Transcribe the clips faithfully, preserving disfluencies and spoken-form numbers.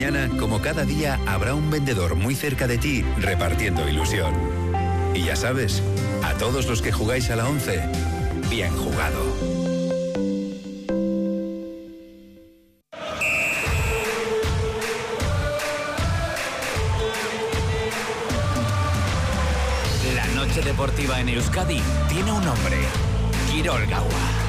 Mañana, como cada día, habrá un vendedor muy cerca de ti repartiendo ilusión. Y ya sabes, a todos los que jugáis a la once, bien jugado. La noche deportiva en Euskadi tiene un nombre: Kirol Gaua.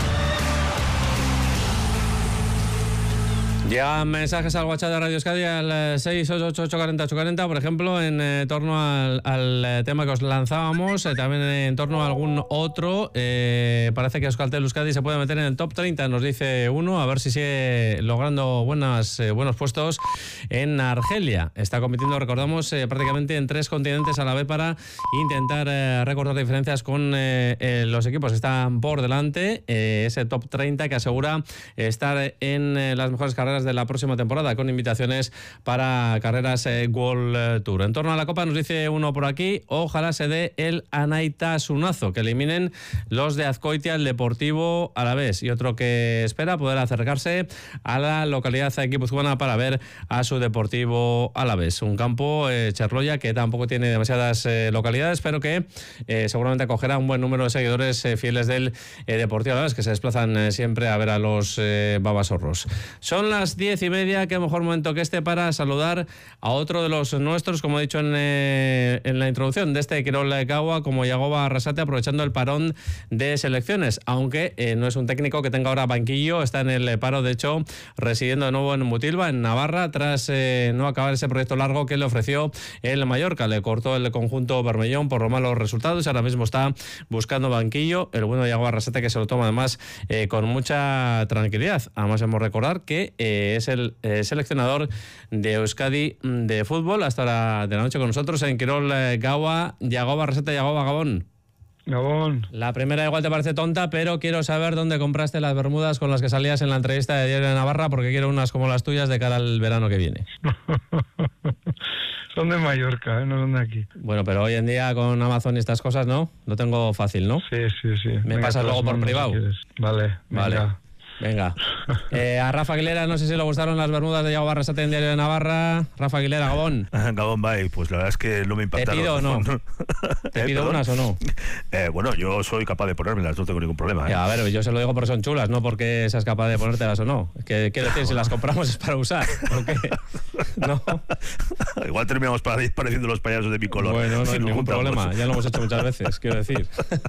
Llegan mensajes al WhatsApp de Radio Euskadi al seis ocho ocho ocho cuarenta ocho cuarenta, por ejemplo, en eh, torno al, al tema que os lanzábamos, eh, también en torno a algún otro. Eh, parece que Euskaltel Euskadi se puede meter en el top treinta, nos dice uno, a ver si sigue logrando buenas, eh, buenos puestos en Argelia. Está compitiendo, recordamos, eh, prácticamente en tres continentes a la vez para intentar eh, recortar diferencias con eh, eh, los equipos que están por delante. Eh, ese top treinta que asegura estar en eh, las mejores carreras de la próxima temporada, con invitaciones para carreras eh, World Tour. En torno a la Copa nos dice uno por aquí, ojalá se dé el Anaitasunazo, que eliminen los de Azkoitia el Deportivo Alavés, y otro que espera poder acercarse a la localidad guipuzcoana para ver a su Deportivo Alavés. Un campo, eh, Cherloya, que tampoco tiene demasiadas eh, localidades, pero que eh, seguramente acogerá un buen número de seguidores eh, fieles del eh, Deportivo Alavés, que se desplazan eh, siempre a ver a los eh, babasorros. Son las diez y media, qué mejor momento que este para saludar a otro de los nuestros, como he dicho en, eh, en la introducción de este Kirol Gaua, como Yagoba Arrasate, aprovechando el parón de selecciones, aunque eh, no es un técnico que tenga ahora banquillo, está en el paro, de hecho, residiendo de nuevo en Mutilva, en Navarra, tras eh, no acabar ese proyecto largo que le ofreció el Mallorca. Le cortó el conjunto bermellón por los malos resultados, ahora mismo está buscando banquillo, el bueno Yagoba Arrasate, que se lo toma además eh, con mucha tranquilidad. Además, hemos de recordar que Eh, es el eh, seleccionador de Euskadi de fútbol hasta la de la noche con nosotros en Kirol eh, Gaua. Yagoba Arrasate, Yagoba, Gabón. Gabón. La primera igual te parece tonta, pero quiero saber dónde compraste las bermudas con las que salías en la entrevista de Diario de Navarra, porque quiero unas como las tuyas de cara al verano que viene. Son de Mallorca, ¿eh? No son de aquí. Bueno, pero hoy en día con Amazon y estas cosas, ¿no? Lo tengo fácil, ¿no? Sí, sí, sí. Me venga, pasas luego por privado. Si vale, vale. Venga. Venga. Eh, a Rafa Aguilera, no sé si le gustaron las bermudas de Yagoba Arrasate en Diario de Navarra. Rafa Aguilera, Gabón. Gabón, bye. Pues la verdad es que no me impactaron. ¿Te pido o no? ¿Te ¿Eh, pido perdón? unas o no? Eh, bueno, yo soy capaz de ponérmelas, no tengo ningún problema. ¿eh? Ya, a ver, yo se lo digo porque son chulas, no porque seas capaz de ponértelas o no. Es que, quiero decir, si las compramos es para usar, ¿o qué? ¿No? Igual terminamos pareciendo los payasos de mi color. Bueno, no si hay nos ningún juntamos. problema, ya lo hemos hecho muchas veces, quiero decir.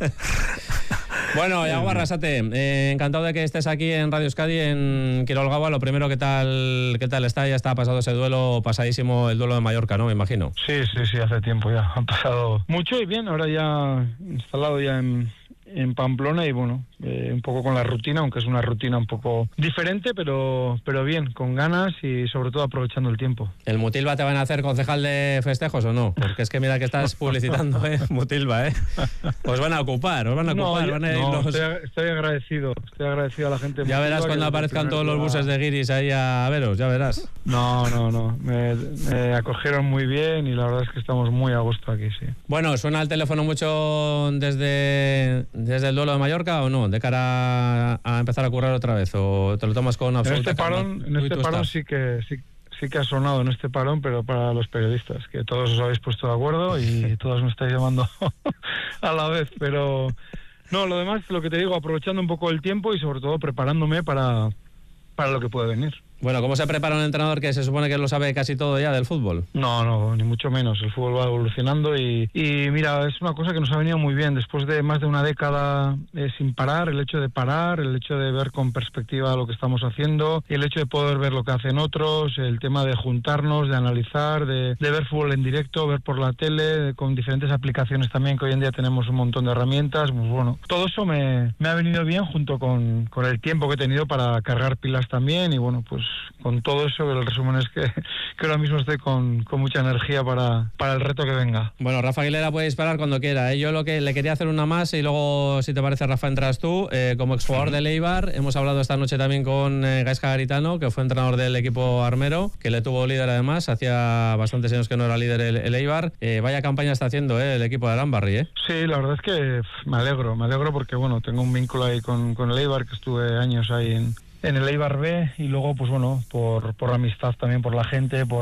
Bueno, Yagoba Arrasate, eh, encantado de que estés aquí en Radio Euskadi, en Kirol Gaua. Lo primero, ¿qué tal, qué tal está? Ya está pasado ese duelo, pasadísimo el duelo de Mallorca, ¿no? Me imagino. Sí, sí, sí, hace tiempo ya. Han pasado mucho y bien, ahora ya instalado ya en, en Pamplona y bueno, eh, un poco con la rutina, aunque es una rutina un poco diferente, pero, pero bien, con ganas y sobre todo aprovechando el tiempo. ¿El Mutilva te van a hacer concejal de festejos o no? Porque es que mira que estás publicitando, ¿eh? Mutilva, ¿eh? Os van a ocupar, os van a ocupar. No, van a ir no, los... estoy, estoy agradecido, estoy agradecido a la gente. Ya verás cuando aparezcan todos los buses de guiris ahí a veros, ya verás. No, no, no, me, me acogieron muy bien y la verdad es que estamos muy a gusto aquí, sí. Bueno, ¿suena el teléfono mucho desde, desde el duelo de Mallorca o no? ¿De cara a, a empezar a currar otra vez? ¿O te lo tomas con absoluta En este calma? parón, en Tú y este tú parón estás. sí que sí, sí que ha sonado en este parón, pero para los periodistas, que todos os habéis puesto de acuerdo y todos me estáis llamando a la vez, pero no, lo demás, lo que te digo, aprovechando un poco el tiempo y sobre todo preparándome para, para lo que puede venir. Bueno, ¿cómo se prepara un entrenador que se supone que lo sabe casi todo ya del fútbol? No, no, ni mucho menos. El fútbol va evolucionando y, y mira, es una cosa que nos ha venido muy bien. Después de más de una década eh, sin parar, el hecho de parar, el hecho de ver con perspectiva lo que estamos haciendo, el hecho de poder ver lo que hacen otros, el tema de juntarnos, de analizar, de, de ver fútbol en directo, ver por la tele, de, con diferentes aplicaciones también, que hoy en día tenemos un montón de herramientas. Pues bueno, todo eso me, me ha venido bien junto con, con el tiempo que he tenido para cargar pilas también y bueno, pues con todo eso, el resumen es que, que ahora mismo estoy con, con mucha energía para, para el reto que venga. Bueno, Rafa Aguilera puede disparar cuando quiera, ¿eh? Yo lo que le quería hacer una más y luego, si te parece, Rafa, entras tú. Eh, como exjugador del Eibar, hemos hablado esta noche también con eh, Gaizka Garitano, que fue entrenador del equipo armero, que le tuvo líder además, hacía bastantes años que no era líder el, el Eibar. Eh, vaya campaña está haciendo eh, el equipo de Aranbarri, ¿eh? Sí, la verdad es que pff, me alegro, me alegro porque bueno, tengo un vínculo ahí con, con el Eibar, que estuve años ahí en en el Eibar B y luego, pues bueno, por, por amistad también, por la gente, por